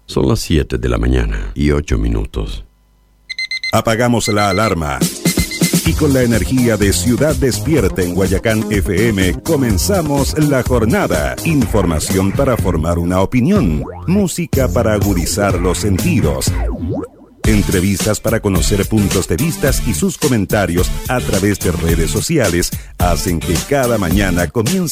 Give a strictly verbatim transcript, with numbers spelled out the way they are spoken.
Son las siete de la mañana y ocho minutos. Apagamos la alarma. Y con la energía de Ciudad Despierta en Guayacán F M comenzamos la jornada. Información para formar una opinión. Música para agudizar los sentidos. Entrevistas para conocer puntos de vista y sus comentarios a través de redes sociales hacen que cada mañana comience